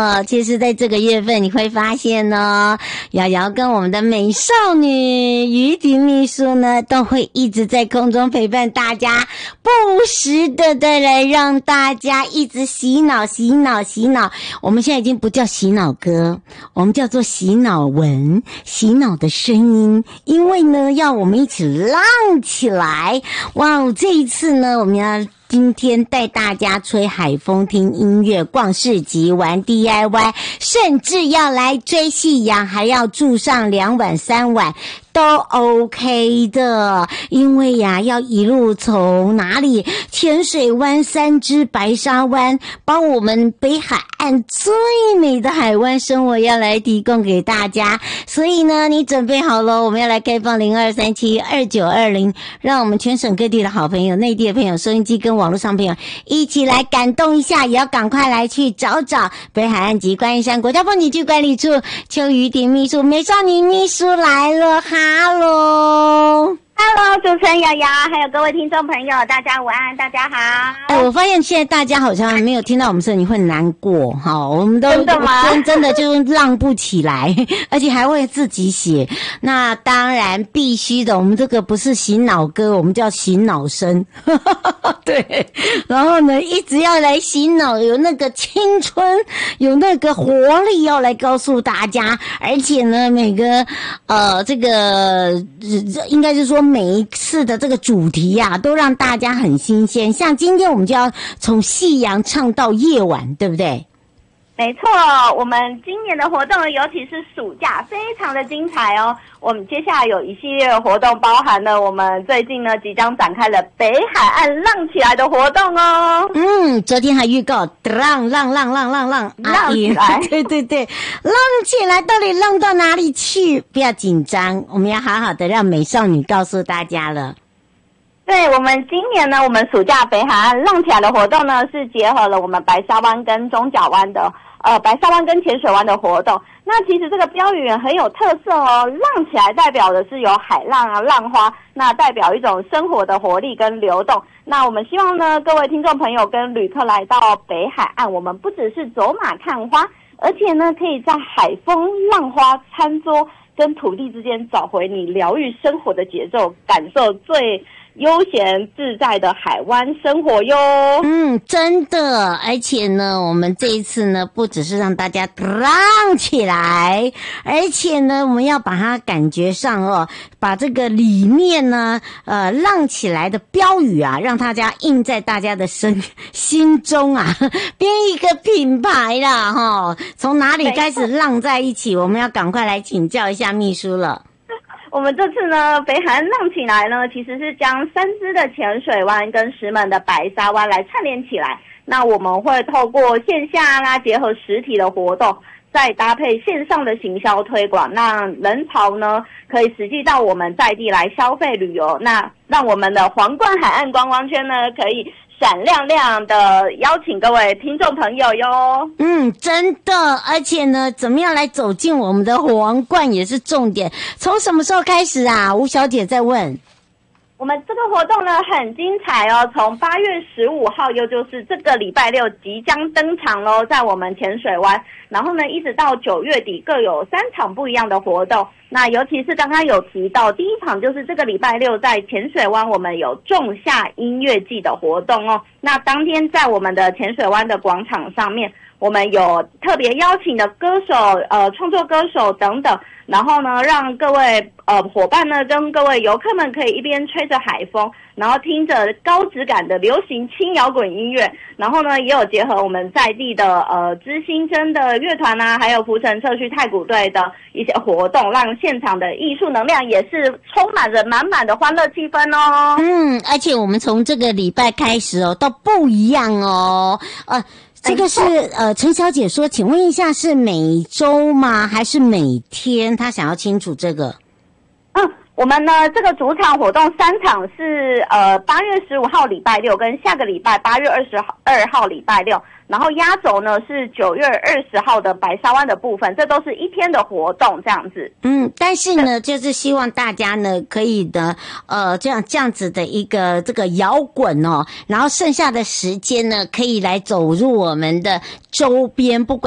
的。其实在这个月份你会发现呢，瑶瑶跟我们的美少女于婷秘书呢都会一直在空中陪伴大家，不时的来让大家一直洗脑。我们现在已经不叫洗脑歌，我们叫做洗脑文，洗脑的声音，因为呢要我们一起浪起来。哇，这一次呢我们要今天带大家吹海风、听音乐、逛市集、玩 DIY， 甚至要来追夕阳，还要住上2晚3晚都 OK 的。因为呀，要一路从哪里？浅水湾、三芝、白沙湾，把我们北海岸最美的海湾生活要来提供给大家。所以呢，你准备好了，我们要来开放02372920，让我们全省各地的好朋友、内地的朋友、收音机跟网络上朋友一起来感动一下，也要赶快来去找找北海岸及观音山国家风景区管理处邱于婷秘书、美少女秘书来了，哈喽。 Hello， 主持人瑶瑶，还有各位听众朋友，大家午安，大家好。 我发现现在大家好像没有听到我们声音会难过哈，我们都真的吗？ 真的就浪不起来，而且还会自己写。那当然必须的，我们这个不是洗脑歌，我们叫洗脑声。对，然后呢，一直要来洗脑，有那个青春，有那个活力要来告诉大家，而且呢，每个这个应该是说。每一次的这个主题啊，都让大家很新鲜。像今天我们就要从夕阳唱到夜晚，对不对？ 没错，我们今年的活动，尤其是暑假，非常的精彩哦。我们接下来有一系列的活动，包含了我们最近呢即将展开了北海岸浪起来的活动哦。 昨天还预告浪起来， 对，浪起来到底浪到哪里去？不要紧张，我们要好好的让美少女告诉大家了。 对，我们今年呢，我们暑假北海岸浪起来的活动呢，是结合了我们白沙湾跟中角湾的白沙湾跟浅水湾的活动。那其实这个标语很有特色哦，浪起来代表的是有海浪啊、浪花，那代表一种生活的活力跟流动。那我们希望呢，各位听众朋友跟旅客来到北海岸，我们不只是走马看花，而且呢，可以在海风、浪花、餐桌跟土地之间找回你疗愈生活的节奏，感受最悠闲自在的海湾生活哟。 真的，而且呢，我们这一次呢，不只是让大家浪起来，而且呢，我们要把它感觉上把这个里面呢，浪起来的标语啊，让大家印在大家的心中啊，编一个品牌啦，哈，从哪里开始浪在一起，我们要赶快来请教一下秘书了。 我们这次呢，北海岸浪起来呢，其实是将三芝的浅水湾跟石门的白沙湾来串联起来。那我们会透过线下啦，结合实体的活动，再搭配线上的行销推广，让人潮呢可以实际到我们在地来消费旅游。那让我们的皇冠海岸观光圈呢，可以闪亮亮的邀请各位听众朋友哟。 真的，而且呢，怎么样来走进我们的皇冠也是重点。从什么时候开始啊？吴小姐在问。 我们这个活动呢很精彩哦，从8月15号，又就是这个礼拜六即将登场咯，在我们浅水湾，然后呢一直到9月底各有3场不一样的活动。那尤其是刚刚有提到第一场就是这个礼拜六在浅水湾，我们有仲夏音乐季的活动哦。那当天在我们的浅水湾的广场上面，我们有特别邀请的歌手、创作歌手等等，然后呢，让各位伙伴呢跟各位游客们可以一边吹着海风，然后听着高质感的流行轻摇滚音乐，然后呢也有结合我们在地的知心真的乐团啊，还有浮城社区太鼓队的一些活动，让现场的艺术能量也是充满着满满的欢乐气氛哦。 而且我们从这个礼拜开始都不一样哦。这个是陈小姐说，请问一下是每周吗？还是每天？她想要清楚这个。 我们呢这个主场活动3场是8月15号礼拜六跟下个礼拜8月22号礼拜六，然后压轴呢是9月20号的白沙湾的部分，这都是一天的活动这样子。 但是呢就是希望大家呢可以的这样子的一个这个摇滚然后剩下的时间呢可以来走入我们的周边，不管